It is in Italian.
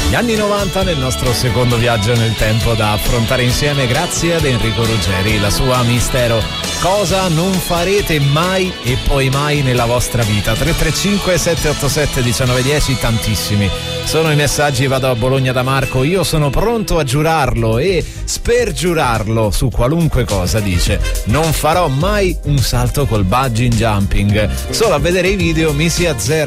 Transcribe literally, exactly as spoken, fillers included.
Gli anni novanta nel nostro secondo viaggio nel tempo da affrontare insieme grazie ad Enrico Ruggeri, la sua Mistero. Cosa non farete mai e poi mai nella vostra vita? tre tre cinque sette otto sette uno nove uno zero, tantissimi sono i messaggi. Vado a Bologna da Marco, io sono pronto a giurarlo e spergiurarlo su qualunque cosa. Dice: non farò mai un salto col bungee jumping, solo a vedere i video mi si azzera